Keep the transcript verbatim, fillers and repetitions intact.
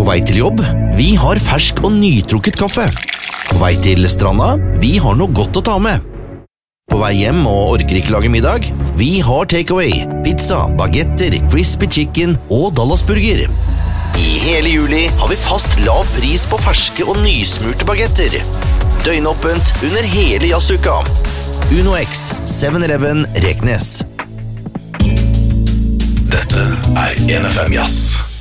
På vei til jobb? Vi har fersk og nytrukket kaffe. På vei til stranda? Vi har noe godt å ta med. På vei hjem og orker ikke lage middag? Vi har takeaway, pizza, bagetter, crispy chicken og Dallasburger. I hele juli har vi fast lav pris på ferske og nysmurte bagetter. Døgnåpent under hele jazzuka. Uno X, seven eleven Reknes. Dette er N F M Jazz.